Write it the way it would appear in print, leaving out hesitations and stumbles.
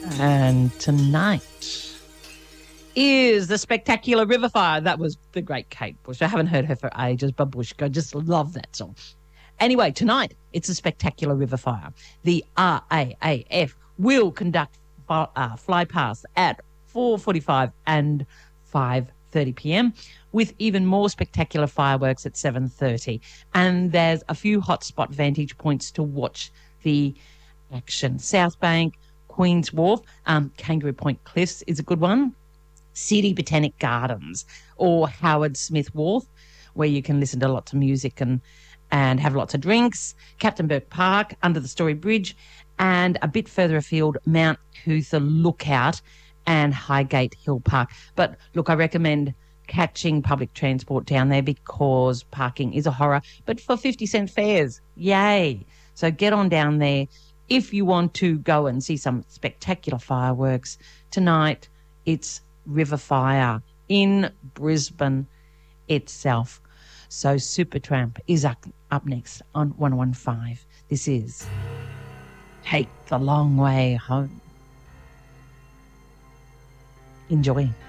And tonight is the spectacular River Fire. That was the great Kate Bush. I haven't heard her for ages. Babushka, just love that song. Anyway, tonight it's a spectacular River Fire. The RAAF will conduct fly past at 4:45 and 5:30 p.m. with even more spectacular fireworks at 7:30. And there's a few hotspot vantage points to watch the action. South Bank, Queen's Wharf, Kangaroo Point Cliffs is a good one. City Botanic Gardens or Howard Smith Wharf, where you can listen to lots of music and have lots of drinks. Captain Burke Park, under the Story Bridge, and a bit further afield, Mount Cootha Lookout and Highgate Hill Park. But look, I recommend catching public transport down there because parking is a horror, but for 50-cent fares, yay. So get on down there if you want to go and see some spectacular fireworks. Tonight, it's River Fire in Brisbane itself. So Supertramp is up next on 101.5. This is Take the Long Way Home. Enjoy.